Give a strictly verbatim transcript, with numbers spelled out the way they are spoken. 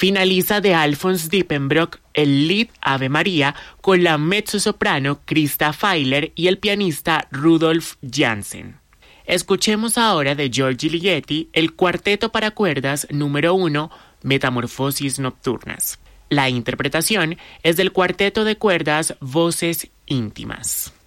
Finaliza de Alphonse Diepenbrock el Lied Ave María con la mezzosoprano Krista Feiler y el pianista Rudolf Jansen. Escuchemos ahora de Giorgi Ligeti el cuarteto para cuerdas número uno, Metamorfosis Nocturnas. La interpretación es del cuarteto de cuerdas Voces Íntimas.